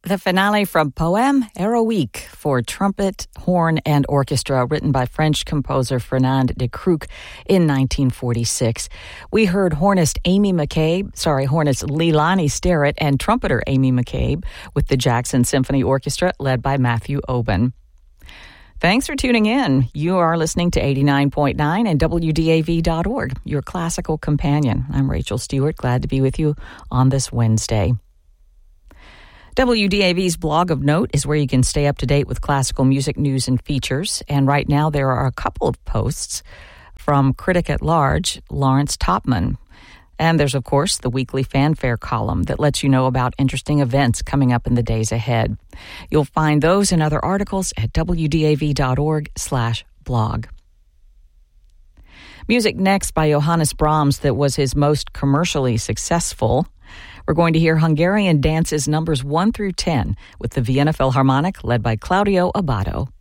The finale from Poème Héroïque for trumpet, horn, and orchestra, written by French composer Fernand de Crook in 1946. We heard hornist Leilani Starrett and trumpeter Amy McCabe with the Jackson Symphony Orchestra led by Matthew Oben. Thanks for tuning in. You are listening to 89.9 and WDAV.org, your classical companion. I'm Rachel Stewart, glad to be with you on this Wednesday. WDAV's blog of note is where you can stay up to date with classical music news and features. And right now there are a couple of posts from critic at large, Lawrence Topman. And there's, of course, the weekly fanfare column that lets you know about interesting events coming up in the days ahead. You'll find those and other articles at wdav.org/blog. Music next by Johannes Brahms that was his most commercially successful. We're going to hear Hungarian dances numbers 1 through 10 with the Vienna Philharmonic led by Claudio Abbado.